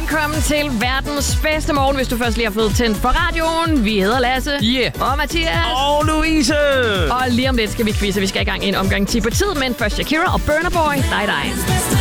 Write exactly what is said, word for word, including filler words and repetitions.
Velkommen til verdens bedste morgen, hvis du først lige har fået tændt for radioen. Vi hedder Lasse. Yeah. Og Mathias. Og Louise. Og lige om lidt skal vi quizze. Vi skal i gang i en omgang ti på tid, men først Shakira og Burna Boy. Dig, dig.